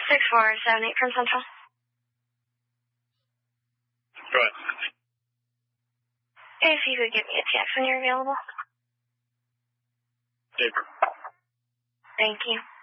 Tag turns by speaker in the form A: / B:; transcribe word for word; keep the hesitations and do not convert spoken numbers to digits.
A: six four seven eight from Central.
B: Go ahead.
A: If you could give me a text when you're available.
B: Paper.
A: Thank you.